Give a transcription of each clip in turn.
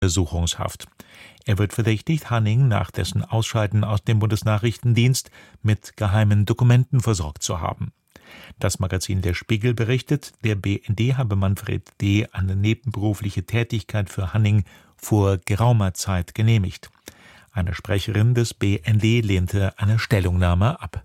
Untersuchungshaft. Er wird verdächtigt, Hanning nach dessen Ausscheiden aus dem Bundesnachrichtendienst mit geheimen Dokumenten versorgt zu haben. Das Magazin Der Spiegel berichtet, der BND habe Manfred D. eine nebenberufliche Tätigkeit für Hanning vor geraumer Zeit genehmigt. Eine Sprecherin des BND lehnte eine Stellungnahme ab.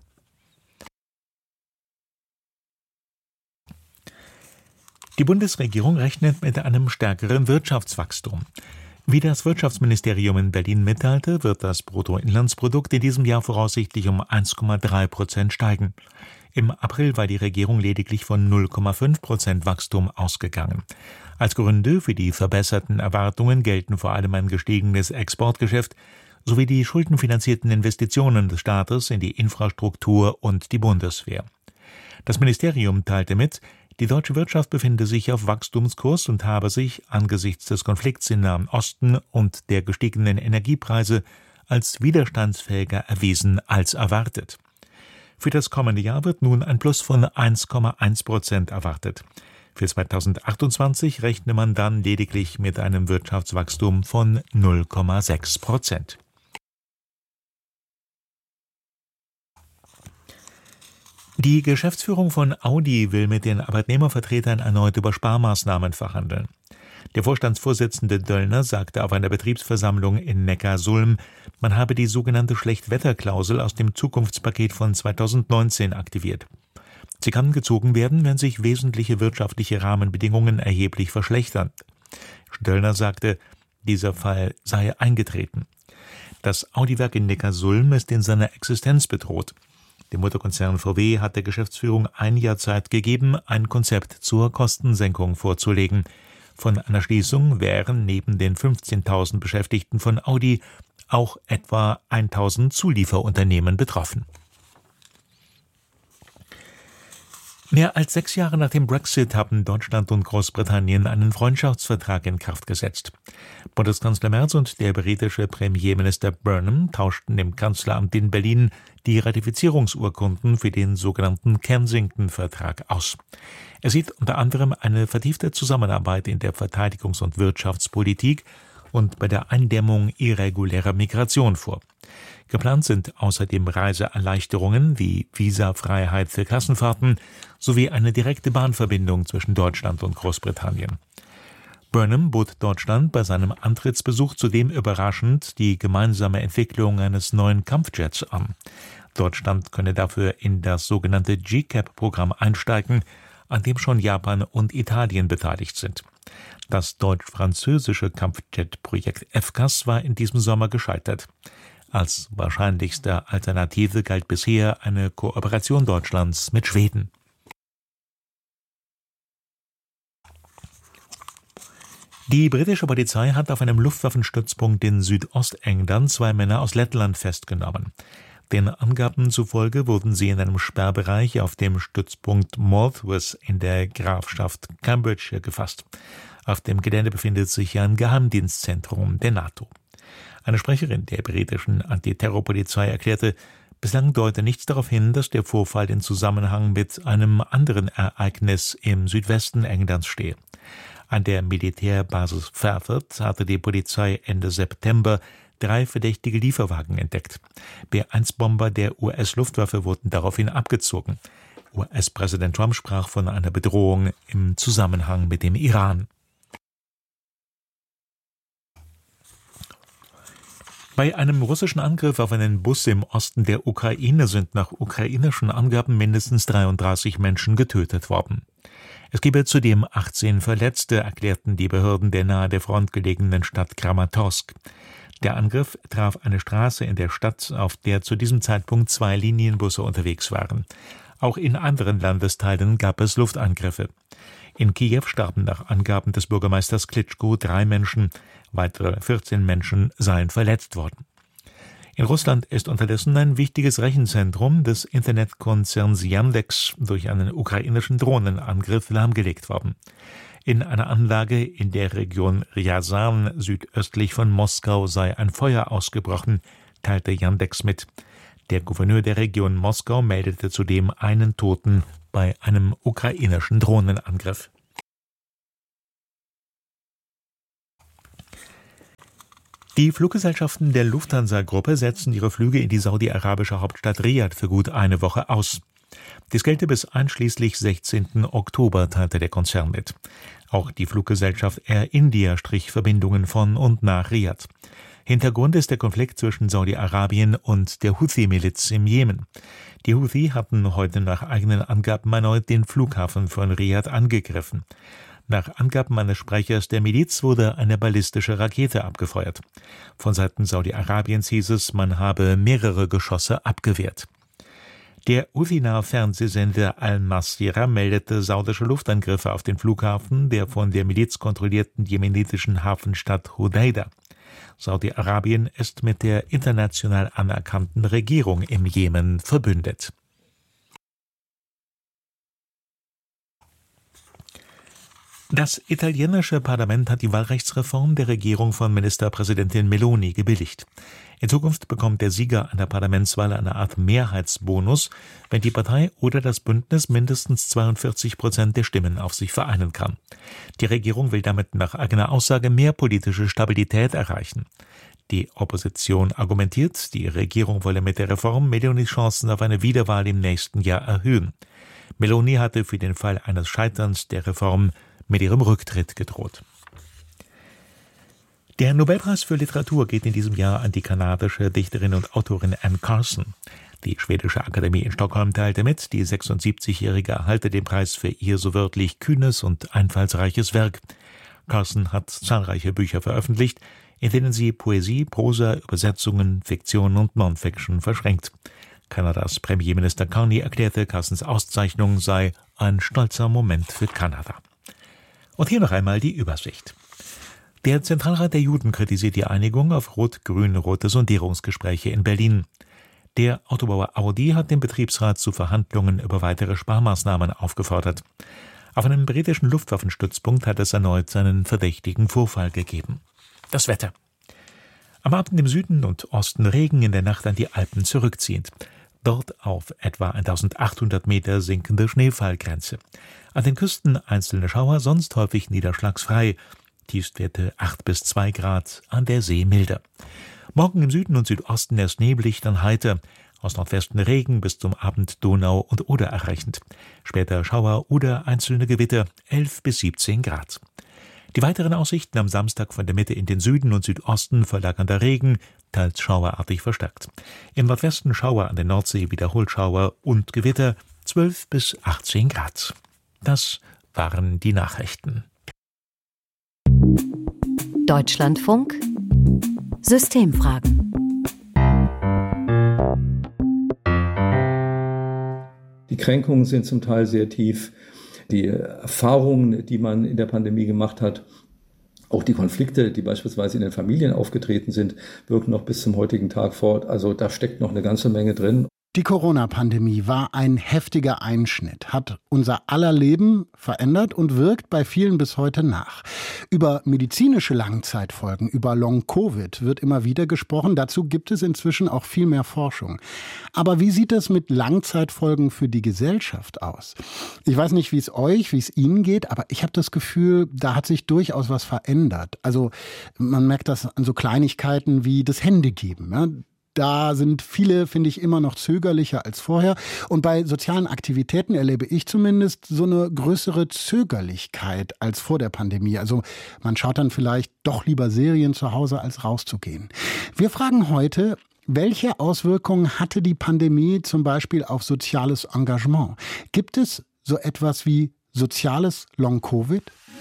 Die Bundesregierung rechnet mit einem stärkeren Wirtschaftswachstum. Wie das Wirtschaftsministerium in Berlin mitteilte, wird das Bruttoinlandsprodukt in diesem Jahr voraussichtlich um 1,3% steigen. Im April war die Regierung lediglich von 0,5% Wachstum ausgegangen. Als Gründe für die verbesserten Erwartungen gelten vor allem ein gestiegenes Exportgeschäft sowie die schuldenfinanzierten Investitionen des Staates in die Infrastruktur und die Bundeswehr. Das Ministerium teilte mit, die deutsche Wirtschaft befinde sich auf Wachstumskurs und habe sich angesichts des Konflikts im Nahen Osten und der gestiegenen Energiepreise als widerstandsfähiger erwiesen als erwartet. Für das kommende Jahr wird nun ein Plus von 1,1% erwartet. Für 2028 rechne man dann lediglich mit einem Wirtschaftswachstum von 0,6%. Die Geschäftsführung von Audi will mit den Arbeitnehmervertretern erneut über Sparmaßnahmen verhandeln. Der Vorstandsvorsitzende Döllner sagte auf einer Betriebsversammlung in Neckarsulm, man habe die sogenannte Schlechtwetterklausel aus dem Zukunftspaket von 2019 aktiviert. Sie kann gezogen werden, wenn sich wesentliche wirtschaftliche Rahmenbedingungen erheblich verschlechtern. Döllner sagte, dieser Fall sei eingetreten. Das Audi-Werk in Neckarsulm ist in seiner Existenz bedroht. Dem Mutterkonzern VW hat der Geschäftsführung ein Jahr Zeit gegeben, ein Konzept zur Kostensenkung vorzulegen. Von einer Schließung wären neben den 15.000 Beschäftigten von Audi auch etwa 1.000 Zulieferunternehmen betroffen. Mehr als 6 Jahre nach dem Brexit haben Deutschland und Großbritannien einen Freundschaftsvertrag in Kraft gesetzt. Bundeskanzler Merz und der britische Premierminister Burnham tauschten im Kanzleramt in Berlin die Ratifizierungsurkunden für den sogenannten Kensington-Vertrag aus. Er sieht unter anderem eine vertiefte Zusammenarbeit in der Verteidigungs- und Wirtschaftspolitik und bei der Eindämmung irregulärer Migration vor. Geplant sind außerdem Reiseerleichterungen wie Visafreiheit für Klassenfahrten sowie eine direkte Bahnverbindung zwischen Deutschland und Großbritannien. Burnham bot Deutschland bei seinem Antrittsbesuch zudem überraschend die gemeinsame Entwicklung eines neuen Kampfjets an. Deutschland könne dafür in das sogenannte GCAP-Programm einsteigen, an dem schon Japan und Italien beteiligt sind. Das deutsch-französische Kampfjet-Projekt FCAS war in diesem Sommer gescheitert. Als wahrscheinlichste Alternative galt bisher eine Kooperation Deutschlands mit Schweden. Die britische Polizei hat auf einem Luftwaffenstützpunkt in Südostengland 2 Männer aus Lettland festgenommen. Den Angaben zufolge wurden sie in einem Sperrbereich auf dem Stützpunkt Morthwith in der Grafschaft Cambridgeshire gefasst. Auf dem Gelände befindet sich ein Geheimdienstzentrum der NATO. Eine Sprecherin der britischen Antiterrorpolizei erklärte, bislang deute nichts darauf hin, dass der Vorfall in Zusammenhang mit einem anderen Ereignis im Südwesten Englands stehe. An der Militärbasis Fairford hatte die Polizei Ende September 3 verdächtige Lieferwagen entdeckt. B-1-Bomber der US-Luftwaffe wurden daraufhin abgezogen. US-Präsident Trump sprach von einer Bedrohung im Zusammenhang mit dem Iran. Bei einem russischen Angriff auf einen Bus im Osten der Ukraine sind nach ukrainischen Angaben mindestens 33 Menschen getötet worden. Es gebe zudem 18 Verletzte, erklärten die Behörden der nahe der Front gelegenen Stadt Kramatorsk. Der Angriff traf eine Straße in der Stadt, auf der zu diesem Zeitpunkt 2 Linienbusse unterwegs waren. Auch in anderen Landesteilen gab es Luftangriffe. In Kiew starben nach Angaben des Bürgermeisters Klitschko 3 Menschen, weitere 14 Menschen seien verletzt worden. In Russland ist unterdessen ein wichtiges Rechenzentrum des Internetkonzerns Yandex durch einen ukrainischen Drohnenangriff lahmgelegt worden. In einer Anlage in der Region Ryazan südöstlich von Moskau sei ein Feuer ausgebrochen, teilte Yandex mit. Der Gouverneur der Region Moskau meldete zudem einen Toten bei einem ukrainischen Drohnenangriff. Die Fluggesellschaften der Lufthansa-Gruppe setzen ihre Flüge in die saudi-arabische Hauptstadt Riad für gut eine Woche aus. Dies gelte bis einschließlich 16. Oktober, teilte der Konzern mit. Auch die Fluggesellschaft Air India strich Verbindungen von und nach Riad. Hintergrund ist der Konflikt zwischen Saudi-Arabien und der Houthi-Miliz im Jemen. Die Houthi hatten heute nach eigenen Angaben erneut den Flughafen von Riad angegriffen. Nach Angaben eines Sprechers der Miliz wurde eine ballistische Rakete abgefeuert. Von Seiten Saudi-Arabiens hieß es, man habe mehrere Geschosse abgewehrt. Der Houthi-nahe Fernsehsender Al-Masirah meldete saudische Luftangriffe auf den Flughafen der von der Miliz kontrollierten jemenitischen Hafenstadt Hodeida. Saudi-Arabien ist mit der international anerkannten Regierung im Jemen verbündet. Das italienische Parlament hat die Wahlrechtsreform der Regierung von Ministerpräsidentin Meloni gebilligt. In Zukunft bekommt der Sieger einer Parlamentswahl eine Art Mehrheitsbonus, wenn die Partei oder das Bündnis mindestens 42% der Stimmen auf sich vereinen kann. Die Regierung will damit nach eigener Aussage mehr politische Stabilität erreichen. Die Opposition argumentiert, die Regierung wolle mit der Reform Melonis Chancen auf eine Wiederwahl im nächsten Jahr erhöhen. Meloni hatte für den Fall eines Scheiterns der Reform mit ihrem Rücktritt gedroht. Der Nobelpreis für Literatur geht in diesem Jahr an die kanadische Dichterin und Autorin Anne Carson. Die Schwedische Akademie in Stockholm teilte mit, die 76-Jährige erhalte den Preis für ihr so wörtlich kühnes und einfallsreiches Werk. Carson hat zahlreiche Bücher veröffentlicht, in denen sie Poesie, Prosa, Übersetzungen, Fiktion und Non-Fiction verschränkt. Kanadas Premierminister Carney erklärte, Carsons Auszeichnung sei ein stolzer Moment für Kanada. Und hier noch einmal die Übersicht. Der Zentralrat der Juden kritisiert die Einigung auf rot-grün-rote Sondierungsgespräche in Berlin. Der Autobauer Audi hat den Betriebsrat zu Verhandlungen über weitere Sparmaßnahmen aufgefordert. Auf einem britischen Luftwaffenstützpunkt hat es erneut einen verdächtigen Vorfall gegeben. Das Wetter. Am Abend im Süden und Osten Regen, in der Nacht an die Alpen zurückziehend. Dort auf etwa 1800 Meter sinkende Schneefallgrenze. An den Küsten einzelne Schauer, sonst häufig niederschlagsfrei. Tiefstwerte 8 bis 2 Grad, an der See milder. Morgen im Süden und Südosten erst neblig, dann heiter. Aus Nordwesten Regen, bis zum Abend Donau und Oder erreichend. Später Schauer oder einzelne Gewitter 11 bis 17 Grad. Die weiteren Aussichten am Samstag von der Mitte in den Süden und Südosten verlagernder Regen, teils schauerartig verstärkt. Im Nordwesten Schauer an der Nordsee, wiederholt Schauer und Gewitter 12 bis 18 Grad. Das waren die Nachrichten. Deutschlandfunk Systemfragen. Die Kränkungen sind zum Teil sehr tief. Die Erfahrungen, die man in der Pandemie gemacht hat, auch die Konflikte, die beispielsweise in den Familien aufgetreten sind, wirken noch bis zum heutigen Tag fort. Also da steckt noch eine ganze Menge drin. Die Corona-Pandemie war ein heftiger Einschnitt, hat unser aller Leben verändert und wirkt bei vielen bis heute nach. Über medizinische Langzeitfolgen, über Long-Covid wird immer wieder gesprochen. Dazu gibt es inzwischen auch viel mehr Forschung. Aber wie sieht es mit Langzeitfolgen für die Gesellschaft aus? Ich weiß nicht, wie es Ihnen geht, aber ich habe das Gefühl, da hat sich durchaus was verändert. Also man merkt das an so Kleinigkeiten wie das Händegeben, ja? Da sind viele, finde ich, immer noch zögerlicher als vorher. Und bei sozialen Aktivitäten erlebe ich zumindest so eine größere Zögerlichkeit als vor der Pandemie. Also man schaut dann vielleicht doch lieber Serien zu Hause, als rauszugehen. Wir fragen heute, welche Auswirkungen hatte die Pandemie zum Beispiel auf soziales Engagement? Gibt es so etwas wie soziales Long-Covid?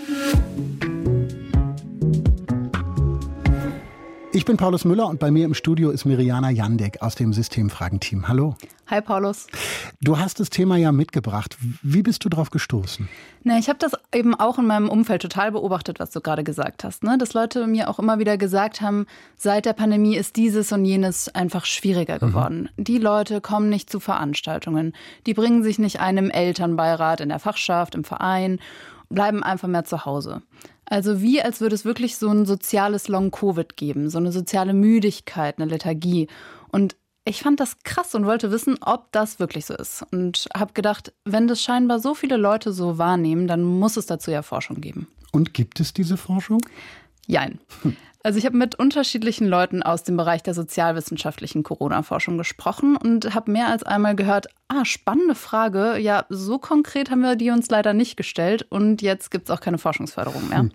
Ich bin Paulus Müller und bei mir im Studio ist Mirjana Jandek aus dem Systemfragen-Team. Hallo. Hi Paulus. Du hast das Thema ja mitgebracht. Wie bist du drauf gestoßen? Ich habe das eben auch in meinem Umfeld total beobachtet, was du gerade gesagt hast. Dass Leute mir auch immer wieder gesagt haben, seit der Pandemie ist dieses und jenes einfach schwieriger geworden. Die Leute kommen nicht zu Veranstaltungen. Die bringen sich nicht einem Elternbeirat in der Fachschaft, im Verein, bleiben einfach mehr zu Hause. Also wie, als würde es wirklich so ein soziales Long-Covid geben, so eine soziale Müdigkeit, eine Lethargie. Und ich fand das krass und wollte wissen, ob das wirklich so ist. Und habe gedacht, wenn das scheinbar so viele Leute so wahrnehmen, dann muss es dazu ja Forschung geben. Und gibt es diese Forschung? Jein. Also ich habe mit unterschiedlichen Leuten aus dem Bereich der sozialwissenschaftlichen Corona-Forschung gesprochen und habe mehr als einmal gehört, spannende Frage, ja, so konkret haben wir die uns leider nicht gestellt und jetzt gibt es auch keine Forschungsförderung mehr.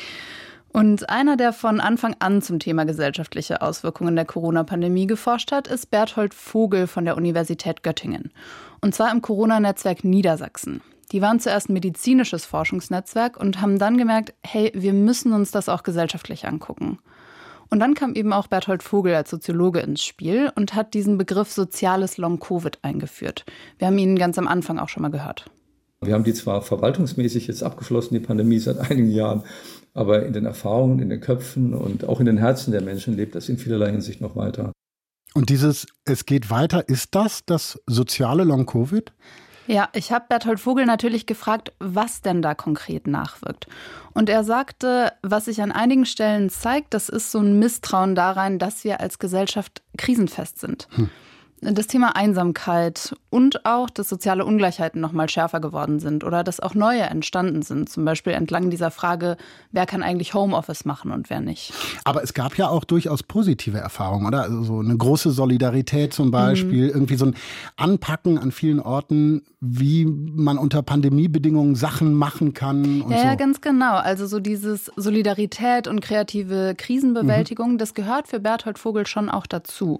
Und einer, der von Anfang an zum Thema gesellschaftliche Auswirkungen der Corona-Pandemie geforscht hat, ist Berthold Vogel von der Universität Göttingen. Und zwar im Corona-Netzwerk Niedersachsen. Die waren zuerst ein medizinisches Forschungsnetzwerk und haben dann gemerkt, hey, wir müssen uns das auch gesellschaftlich angucken. Und dann kam eben auch Berthold Vogel als Soziologe ins Spiel und hat diesen Begriff soziales Long-Covid eingeführt. Wir haben ihn ganz am Anfang auch schon mal gehört. Wir haben die zwar verwaltungsmäßig jetzt abgeschlossen, die Pandemie seit einigen Jahren, aber in den Erfahrungen, in den Köpfen und auch in den Herzen der Menschen lebt das in vielerlei Hinsicht noch weiter. Und dieses "Es geht weiter", ist das soziale Long-Covid? Ja, ich habe Berthold Vogel natürlich gefragt, was denn da konkret nachwirkt. Und er sagte, was sich an einigen Stellen zeigt, das ist so ein Misstrauen darein, dass wir als Gesellschaft krisenfest sind. Das Thema Einsamkeit und auch, dass soziale Ungleichheiten noch mal schärfer geworden sind oder dass auch neue entstanden sind. Zum Beispiel entlang dieser Frage, wer kann eigentlich Homeoffice machen und wer nicht. Aber es gab ja auch durchaus positive Erfahrungen, oder? Also so eine große Solidarität zum Beispiel, irgendwie so ein Anpacken an vielen Orten, wie man unter Pandemiebedingungen Sachen machen kann und so. Ja, ganz genau. Also so dieses Solidarität und kreative Krisenbewältigung, das gehört für Berthold Vogel schon auch dazu.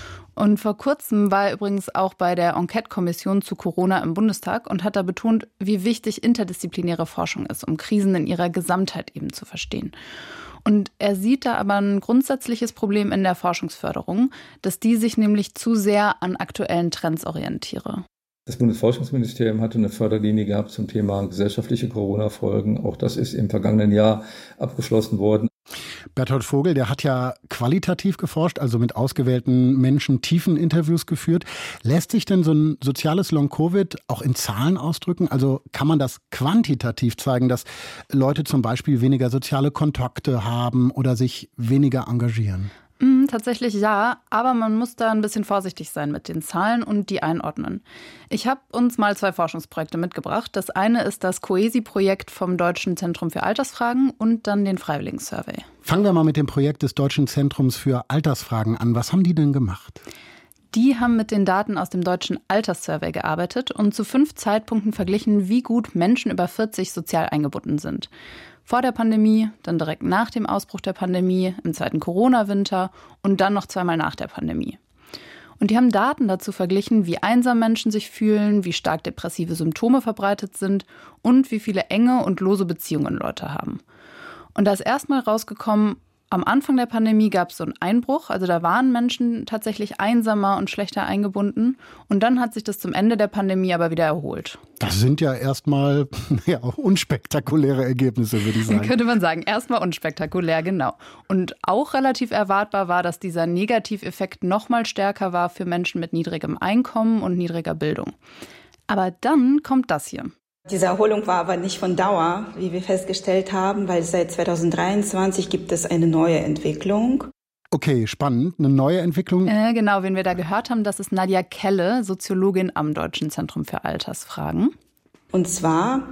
Und vor kurzem war er übrigens auch bei der Enquete-Kommission zu Corona im Bundestag und hat da betont, wie wichtig interdisziplinäre Forschung ist, um Krisen in ihrer Gesamtheit eben zu verstehen. Und er sieht da aber ein grundsätzliches Problem in der Forschungsförderung, dass die sich nämlich zu sehr an aktuellen Trends orientiere. Das Bundesforschungsministerium hatte eine Förderlinie gehabt zum Thema gesellschaftliche Corona-Folgen. Auch das ist im vergangenen Jahr abgeschlossen worden. Berthold Vogel, der hat ja qualitativ geforscht, also mit ausgewählten Menschen tiefen Interviews geführt. Lässt sich denn so ein soziales Long-Covid auch in Zahlen ausdrücken? Also kann man das quantitativ zeigen, dass Leute zum Beispiel weniger soziale Kontakte haben oder sich weniger engagieren? Tatsächlich ja, aber man muss da ein bisschen vorsichtig sein mit den Zahlen und die einordnen. Ich habe uns mal 2 Forschungsprojekte mitgebracht. Das eine ist das COESI-Projekt vom Deutschen Zentrum für Altersfragen und dann den Freiwilligen-Survey. Fangen wir mal mit dem Projekt des Deutschen Zentrums für Altersfragen an. Was haben die denn gemacht? Die haben mit den Daten aus dem Deutschen Alterssurvey gearbeitet und zu 5 Zeitpunkten verglichen, wie gut Menschen über 40 sozial eingebunden sind. Vor der Pandemie, dann direkt nach dem Ausbruch der Pandemie, im zweiten Corona-Winter und dann noch 2-mal nach der Pandemie. Und die haben Daten dazu verglichen, wie einsam Menschen sich fühlen, wie stark depressive Symptome verbreitet sind und wie viele enge und lose Beziehungen Leute haben. Und da ist erstmal rausgekommen, am Anfang der Pandemie gab es so einen Einbruch, also da waren Menschen tatsächlich einsamer und schlechter eingebunden. Und dann hat sich das zum Ende der Pandemie aber wieder erholt. Das sind ja erstmal unspektakuläre Ergebnisse, würde ich sagen. Könnte man sagen, erstmal unspektakulär, genau. Und auch relativ erwartbar war, dass dieser Negativeffekt noch mal stärker war für Menschen mit niedrigem Einkommen und niedriger Bildung. Aber dann kommt das hier. Diese Erholung war aber nicht von Dauer, wie wir festgestellt haben, weil seit 2023 gibt es eine neue Entwicklung. Okay, spannend. Eine neue Entwicklung? Genau, wen wir da gehört haben, das ist Nadja Kelle, Soziologin am Deutschen Zentrum für Altersfragen. Und zwar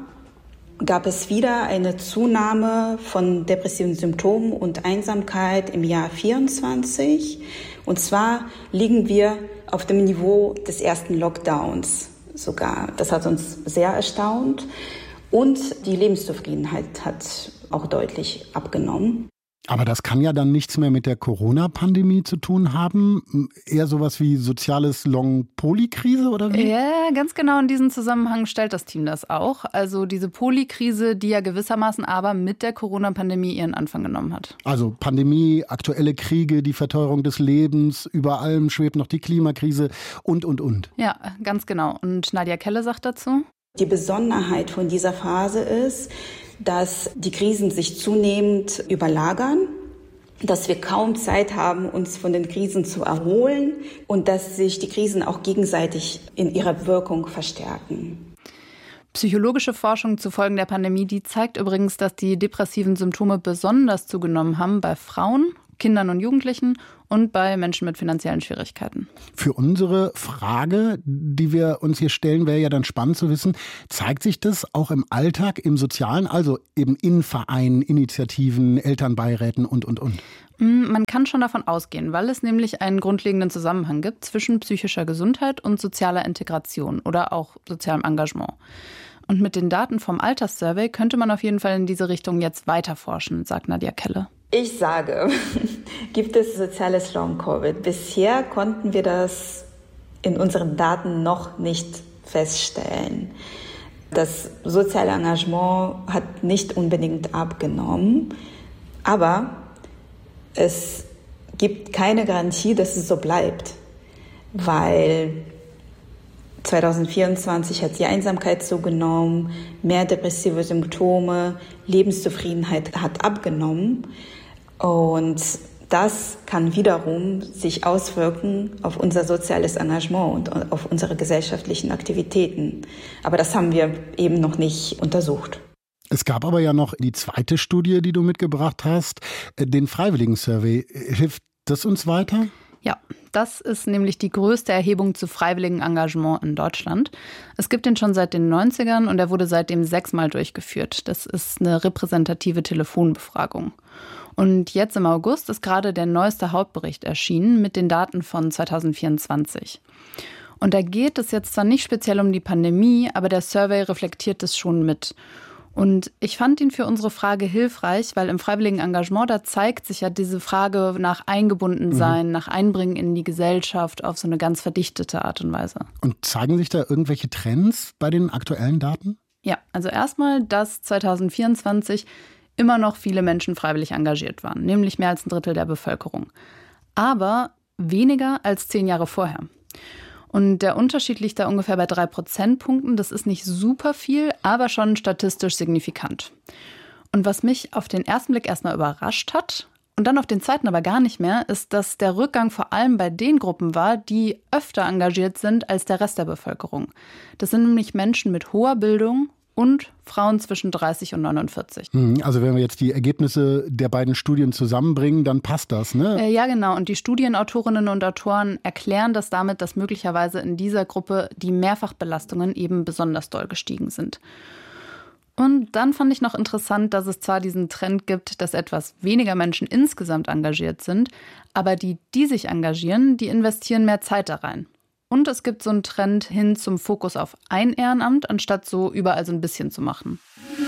gab es wieder eine Zunahme von depressiven Symptomen und Einsamkeit im Jahr 2024. Und zwar liegen wir auf dem Niveau des ersten Lockdowns. Sogar. Das hat uns sehr erstaunt. Und die Lebenszufriedenheit hat auch deutlich abgenommen. Aber das kann ja dann nichts mehr mit der Corona-Pandemie zu tun haben? Eher sowas wie soziales Long-Poly-Krise oder wie? Ja, ganz genau in diesem Zusammenhang stellt das Team das auch. Also diese Poly-Krise, die ja gewissermaßen aber mit der Corona-Pandemie ihren Anfang genommen hat. Also Pandemie, aktuelle Kriege, die Verteuerung des Lebens, über allem schwebt noch die Klimakrise und. Ja, ganz genau. Und Nadja Kelle sagt dazu: Die Besonderheit von dieser Phase ist, dass die Krisen sich zunehmend überlagern, dass wir kaum Zeit haben, uns von den Krisen zu erholen und dass sich die Krisen auch gegenseitig in ihrer Wirkung verstärken. Psychologische Forschung zu Folgen der Pandemie, die zeigt übrigens, dass die depressiven Symptome besonders zugenommen haben bei Frauen, Kindern und Jugendlichen und bei Menschen mit finanziellen Schwierigkeiten. Für unsere Frage, die wir uns hier stellen, wäre ja dann spannend zu wissen, zeigt sich das auch im Alltag, im Sozialen, also eben in Vereinen, Initiativen, Elternbeiräten und? Man kann schon davon ausgehen, weil es nämlich einen grundlegenden Zusammenhang gibt zwischen psychischer Gesundheit und sozialer Integration oder auch sozialem Engagement. Und mit den Daten vom Alterssurvey könnte man auf jeden Fall in diese Richtung jetzt weiter forschen, sagt Nadja Kelle. Ich sage, gibt es soziales Long-Covid? Bisher konnten wir das in unseren Daten noch nicht feststellen. Das soziale Engagement hat nicht unbedingt abgenommen, aber es gibt keine Garantie, dass es so bleibt, weil 2024 hat die Einsamkeit zugenommen, mehr depressive Symptome, Lebenszufriedenheit hat abgenommen und das kann wiederum sich auswirken auf unser soziales Engagement und auf unsere gesellschaftlichen Aktivitäten. Aber das haben wir eben noch nicht untersucht. Es gab aber ja noch die zweite Studie, die du mitgebracht hast, den Freiwilligen-Survey. Hilft das uns weiter? Ja, das ist nämlich die größte Erhebung zu freiwilligem Engagement in Deutschland. Es gibt den schon seit den 90ern und er wurde seitdem 6-mal durchgeführt. Das ist eine repräsentative Telefonbefragung. Und jetzt im August ist gerade der neueste Hauptbericht erschienen mit den Daten von 2024. Und da geht es jetzt zwar nicht speziell um die Pandemie, aber der Survey reflektiert es schon mit. Und ich fand ihn für unsere Frage hilfreich, weil im freiwilligen Engagement, da zeigt sich ja diese Frage nach Eingebundensein, nach Einbringen in die Gesellschaft auf so eine ganz verdichtete Art und Weise. Und zeigen sich da irgendwelche Trends bei den aktuellen Daten? Ja, also erstmal, dass 2024 immer noch viele Menschen freiwillig engagiert waren, nämlich mehr als 1/3 der Bevölkerung. Aber weniger als 10 Jahre vorher. Und der Unterschied liegt da ungefähr bei 3 Prozentpunkten. Das ist nicht super viel, aber schon statistisch signifikant. Und was mich auf den ersten Blick erstmal überrascht hat und dann auf den zweiten aber gar nicht mehr, ist, dass der Rückgang vor allem bei den Gruppen war, die öfter engagiert sind als der Rest der Bevölkerung. Das sind nämlich Menschen mit hoher Bildung und Frauen zwischen 30 und 49. Also wenn wir jetzt die Ergebnisse der beiden Studien zusammenbringen, dann passt das, ne? Ja, genau. Und die Studienautorinnen und Autoren erklären das damit, dass möglicherweise in dieser Gruppe die Mehrfachbelastungen eben besonders doll gestiegen sind. Und dann fand ich noch interessant, dass es zwar diesen Trend gibt, dass etwas weniger Menschen insgesamt engagiert sind, aber die sich engagieren, die investieren mehr Zeit da rein. Und es gibt so einen Trend hin zum Fokus auf ein Ehrenamt, anstatt so überall so ein bisschen zu machen.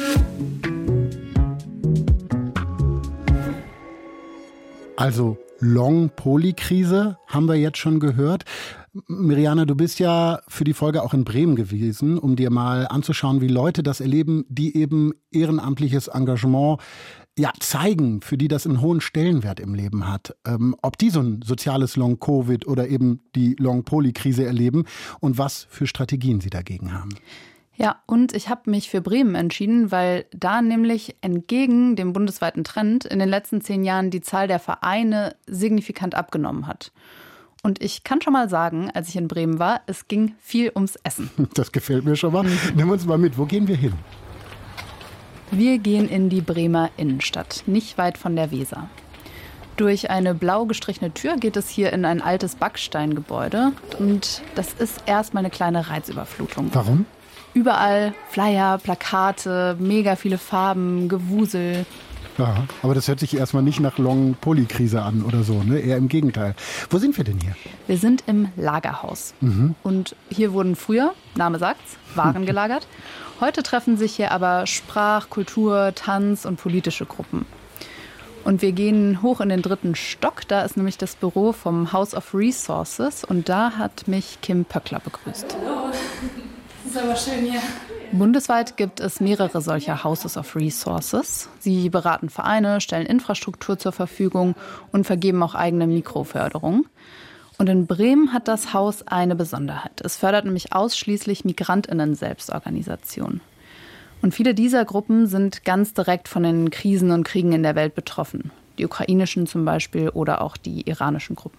Also Long-Poly-Krise haben wir jetzt schon gehört. Mirjana, du bist ja für die Folge auch in Bremen gewesen, um dir mal anzuschauen, wie Leute das erleben, die eben ehrenamtliches Engagement zeigen, für die das einen hohen Stellenwert im Leben hat. Ob die so ein soziales Long-Covid oder eben die Long-Poly-Krise erleben und was für Strategien sie dagegen haben. Ja, und ich habe mich für Bremen entschieden, weil da nämlich entgegen dem bundesweiten Trend in den letzten 10 Jahren die Zahl der Vereine signifikant abgenommen hat. Und ich kann schon mal sagen, als ich in Bremen war, es ging viel ums Essen. Das gefällt mir schon mal. Nimm uns mal mit, wo gehen wir hin? Wir gehen in die Bremer Innenstadt, nicht weit von der Weser. Durch eine blau gestrichene Tür geht es hier in ein altes Backsteingebäude. Und das ist erstmal eine kleine Reizüberflutung. Warum? Überall Flyer, Plakate, mega viele Farben, Gewusel. Ja, aber das hört sich erstmal nicht nach Long-Poly-Krise an oder so, ne? Eher im Gegenteil. Wo sind wir denn hier? Wir sind im Lagerhaus. Und hier wurden früher, Name sagt's, Waren gelagert. Heute treffen sich hier aber Sprach-, Kultur-, Tanz- und politische Gruppen. Und wir gehen hoch in den 3. Stock. Da ist nämlich das Büro vom House of Resources. Und da hat mich Kim Pöckler begrüßt. Hallo, das ist aber schön hier. Bundesweit gibt es mehrere solcher Houses of Resources. Sie beraten Vereine, stellen Infrastruktur zur Verfügung und vergeben auch eigene Mikroförderung. Und in Bremen hat das Haus eine Besonderheit. Es fördert nämlich ausschließlich MigrantInnen-Selbstorganisation. Und viele dieser Gruppen sind ganz direkt von den Krisen und Kriegen in der Welt betroffen. Die ukrainischen zum Beispiel oder auch die iranischen Gruppen.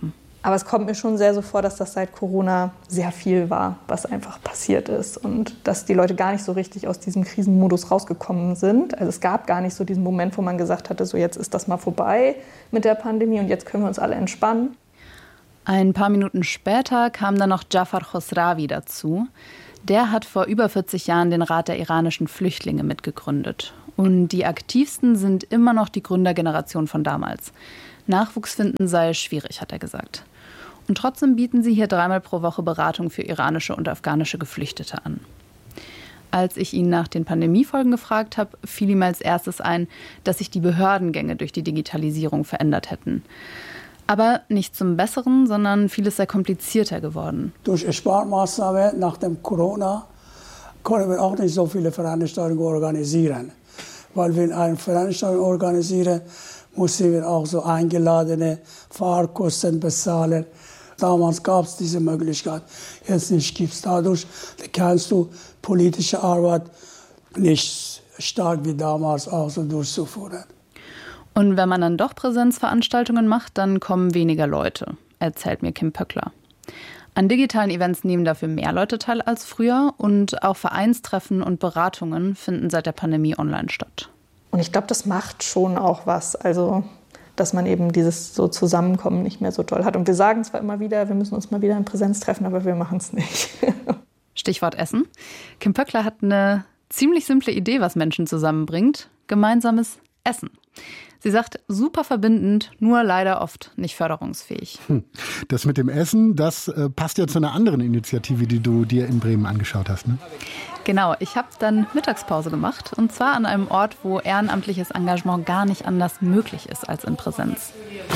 Aber es kommt mir schon sehr so vor, dass das seit Corona sehr viel war, was einfach passiert ist. Und dass die Leute gar nicht so richtig aus diesem Krisenmodus rausgekommen sind. Also es gab gar nicht so diesen Moment, wo man gesagt hatte, so jetzt ist das mal vorbei mit der Pandemie und jetzt können wir uns alle entspannen. Ein paar Minuten später kam dann noch Jafar Khosravi dazu. Der hat vor über 40 Jahren den Rat der iranischen Flüchtlinge mitgegründet. Und die aktivsten sind immer noch die Gründergeneration von damals. Nachwuchs finden sei schwierig, hat er gesagt. Und trotzdem bieten sie hier 3-mal pro Woche Beratung für iranische und afghanische Geflüchtete an. Als ich ihn nach den Pandemiefolgen gefragt habe, fiel ihm als erstes ein, dass sich die Behördengänge durch die Digitalisierung verändert hätten. Aber nicht zum Besseren, sondern vieles sei komplizierter geworden. Durch Sparmaßnahmen nach dem Corona können wir auch nicht so viele Veranstaltungen organisieren. Weil wir eine Veranstaltung organisieren, mussten wir auch so eingeladene Fahrkosten bezahlen. Damals gab es diese Möglichkeit, jetzt nicht gibt es. Dadurch kannst du politische Arbeit nicht stark wie damals auch so durchzuführen. Und wenn man dann doch Präsenzveranstaltungen macht, dann kommen weniger Leute, erzählt mir Kim Pöckler. An digitalen Events nehmen dafür mehr Leute teil als früher und auch Vereinstreffen und Beratungen finden seit der Pandemie online statt. Und ich glaube, das macht schon auch was, also dass man eben dieses so Zusammenkommen nicht mehr so toll hat. Und wir sagen zwar immer wieder, wir müssen uns mal wieder in Präsenz treffen, aber wir machen es nicht. Stichwort Essen. Kim Pöckler hat eine ziemlich simple Idee, was Menschen zusammenbringt. Gemeinsames Essen. Sie sagt, super verbindend, nur leider oft nicht förderungsfähig. Das mit dem Essen, das passt ja zu einer anderen Initiative, die du dir in Bremen angeschaut hast, ne? Genau, ich habe dann Mittagspause gemacht und zwar an einem Ort, wo ehrenamtliches Engagement gar nicht anders möglich ist als in Präsenz.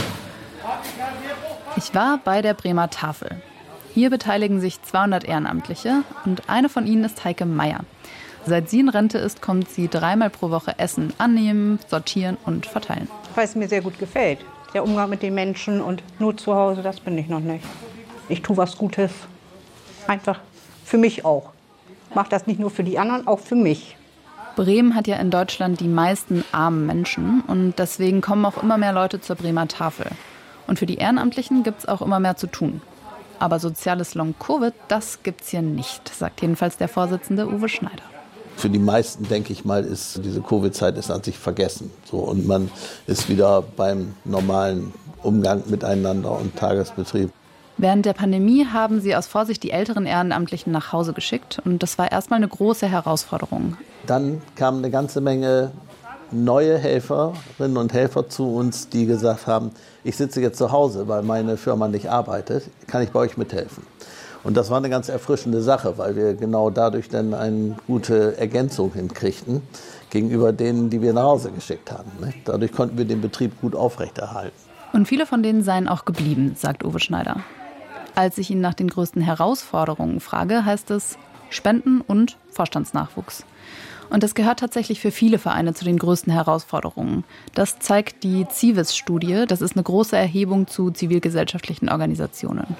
Ich war bei der Bremer Tafel. Hier beteiligen sich 200 Ehrenamtliche und eine von ihnen ist Heike Meier. Seit sie in Rente ist, kommt sie 3-mal pro Woche Essen annehmen, sortieren und verteilen. Weil es mir sehr gut gefällt. Der Umgang mit den Menschen und nur zu Hause, das bin ich noch nicht. Ich tue was Gutes. Einfach für mich auch. Ich mache das nicht nur für die anderen, auch für mich. Bremen hat ja in Deutschland die meisten armen Menschen und deswegen kommen auch immer mehr Leute zur Bremer Tafel. Und für die Ehrenamtlichen gibt es auch immer mehr zu tun. Aber soziales Long-Covid, das gibt's hier nicht, sagt jedenfalls der Vorsitzende Uwe Schneider. Für die meisten, denke ich mal, ist diese Covid-Zeit ist an sich vergessen. So, und man ist wieder beim normalen Umgang miteinander und Tagesbetrieb. Während der Pandemie haben sie aus Vorsicht die älteren Ehrenamtlichen nach Hause geschickt. Und das war erstmal eine große Herausforderung. Dann kamen eine ganze Menge neue Helferinnen und Helfer zu uns, die gesagt haben, ich sitze jetzt zu Hause, weil meine Firma nicht arbeitet, kann ich bei euch mithelfen? Und das war eine ganz erfrischende Sache, weil wir genau dadurch dann eine gute Ergänzung hinkriegten gegenüber denen, die wir nach Hause geschickt haben. Dadurch konnten wir den Betrieb gut aufrechterhalten. Und viele von denen seien auch geblieben, sagt Uwe Schneider. Als ich ihn nach den größten Herausforderungen frage, heißt es Spenden und Vorstandsnachwuchs. Und das gehört tatsächlich für viele Vereine zu den größten Herausforderungen. Das zeigt die Civis-Studie. Das ist eine große Erhebung zu zivilgesellschaftlichen Organisationen.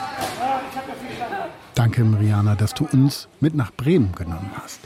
Danke, Mariana, dass du uns mit nach Bremen genommen hast.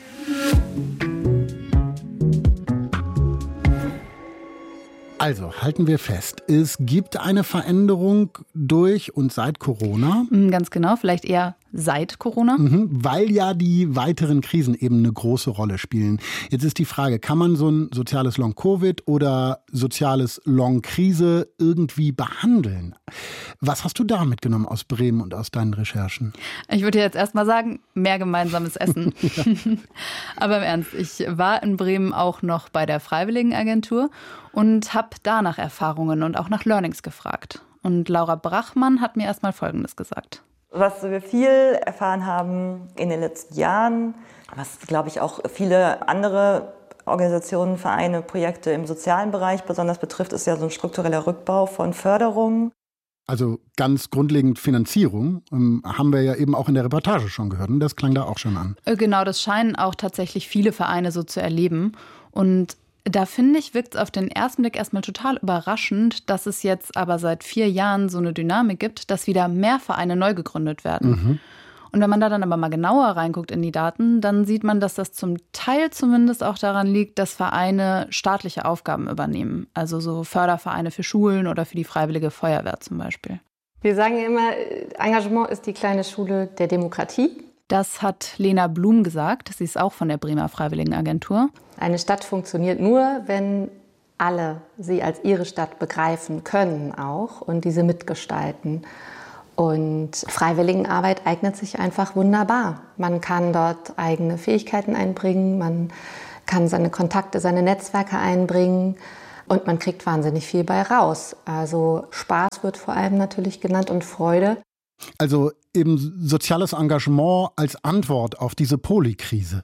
Also, halten wir fest, es gibt eine Veränderung durch und seit Corona. Ganz genau, vielleicht eher seit Corona. Weil ja die weiteren Krisen eben eine große Rolle spielen. Jetzt ist die Frage, kann man so ein soziales Long-Covid oder soziales Long-Krise irgendwie behandeln? Was hast du da mitgenommen aus Bremen und aus deinen Recherchen? Ich würde jetzt erst mal sagen, mehr gemeinsames Essen. Ja. Aber im Ernst, ich war in Bremen auch noch bei der Freiwilligenagentur und habe da nach Erfahrungen und auch nach Learnings gefragt. Und Laura Brachmann hat mir erst mal Folgendes gesagt. Was wir viel erfahren haben in den letzten Jahren, was, glaube ich, auch viele andere Organisationen, Vereine, Projekte im sozialen Bereich besonders betrifft, ist ja so ein struktureller Rückbau von Förderungen. Also ganz grundlegend Finanzierung haben wir ja eben auch in der Reportage schon gehört. Und das klang da auch schon an. Genau, das scheinen auch tatsächlich viele Vereine so zu erleben. Und da finde ich, wirkt es auf den ersten Blick erstmal total überraschend, dass es jetzt aber seit 4 Jahren so eine Dynamik gibt, dass wieder mehr Vereine neu gegründet werden. Und wenn man da dann aber mal genauer reinguckt in die Daten, dann sieht man, dass das zum Teil zumindest auch daran liegt, dass Vereine staatliche Aufgaben übernehmen. Also so Fördervereine für Schulen oder für die Freiwillige Feuerwehr zum Beispiel. Wir sagen ja immer, Engagement ist die kleine Schule der Demokratie. Das hat Lena Blum gesagt. Sie ist auch von der Bremer Freiwilligenagentur. Eine Stadt funktioniert nur, wenn alle sie als ihre Stadt begreifen können auch und diese mitgestalten. Und Freiwilligenarbeit eignet sich einfach wunderbar. Man kann dort eigene Fähigkeiten einbringen, man kann seine Kontakte, seine Netzwerke einbringen und man kriegt wahnsinnig viel bei raus. Also Spaß wird vor allem natürlich genannt und Freude. Also eben soziales Engagement als Antwort auf diese Polykrise.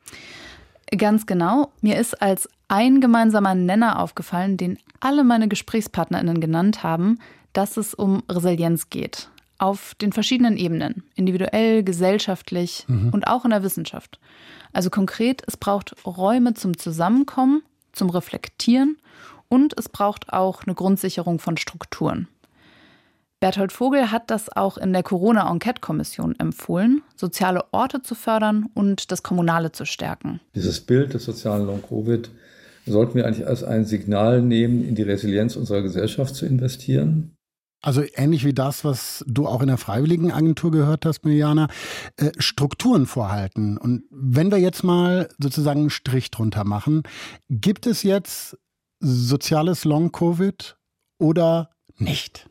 Ganz genau. Mir ist als ein gemeinsamer Nenner aufgefallen, den alle meine GesprächspartnerInnen genannt haben, dass es um Resilienz geht. Auf den verschiedenen Ebenen. Individuell, gesellschaftlich und auch in der Wissenschaft. Also konkret, es braucht Räume zum Zusammenkommen, zum Reflektieren und es braucht auch eine Grundsicherung von Strukturen. Berthold Vogel hat das auch in der Corona-Enquete-Kommission empfohlen, soziale Orte zu fördern und das Kommunale zu stärken. Dieses Bild des sozialen Long-Covid sollten wir eigentlich als ein Signal nehmen, in die Resilienz unserer Gesellschaft zu investieren. Also ähnlich wie das, was du auch in der Freiwilligenagentur gehört hast, Mirjana, Strukturen vorhalten. Und wenn wir jetzt mal sozusagen einen Strich drunter machen, gibt es jetzt soziales Long-Covid oder nicht?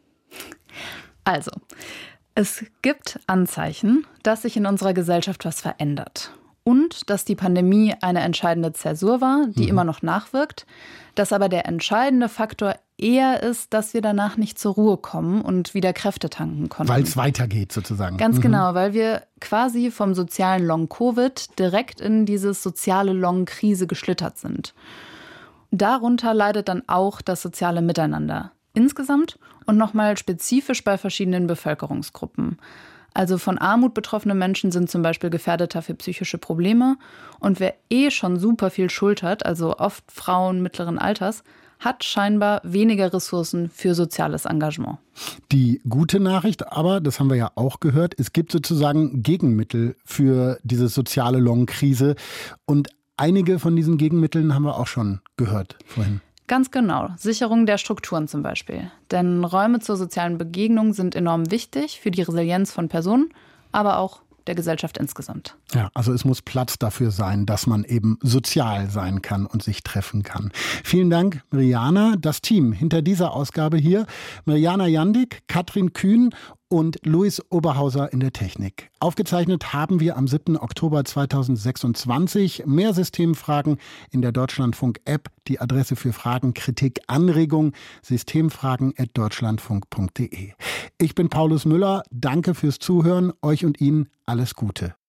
Also, es gibt Anzeichen, dass sich in unserer Gesellschaft was verändert. Und dass die Pandemie eine entscheidende Zäsur war, die immer noch nachwirkt. Dass aber der entscheidende Faktor eher ist, dass wir danach nicht zur Ruhe kommen und wieder Kräfte tanken konnten. Weil es weitergeht sozusagen. Ganz genau, weil wir quasi vom sozialen Long-Covid direkt in dieses soziale Long-Krise geschlittert sind. Darunter leidet dann auch das soziale Miteinander. Insgesamt und nochmal spezifisch bei verschiedenen Bevölkerungsgruppen. Also von Armut betroffene Menschen sind zum Beispiel gefährdeter für psychische Probleme. Und wer schon super viel Schuld hat, also oft Frauen mittleren Alters, hat scheinbar weniger Ressourcen für soziales Engagement. Die gute Nachricht aber, das haben wir ja auch gehört, es gibt sozusagen Gegenmittel für diese soziale Long-Krise. Und einige von diesen Gegenmitteln haben wir auch schon gehört vorhin. Ganz genau. Sicherung der Strukturen zum Beispiel. Denn Räume zur sozialen Begegnung sind enorm wichtig für die Resilienz von Personen, aber auch der Gesellschaft insgesamt. Ja, also es muss Platz dafür sein, dass man eben sozial sein kann und sich treffen kann. Vielen Dank, Mirjana. Das Team hinter dieser Ausgabe hier, Mirjana Jandik, Katrin Kühn und Luis Oberhauser in der Technik. Aufgezeichnet haben wir am 7. Oktober 2026. Mehr Systemfragen in der Deutschlandfunk-App. Die Adresse für Fragen, Kritik, Anregung, systemfragen@deutschlandfunk.de. Ich bin Paulus Müller. Danke fürs Zuhören. Euch und Ihnen alles Gute.